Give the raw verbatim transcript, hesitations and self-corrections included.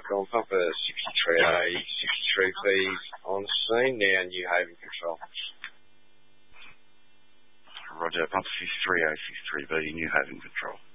Icon, Pumper sixty-three A, sixty-three B's on scene now, New Haven Control. Roger, Pumper sixty-three A, sixty-three B, New Haven Control.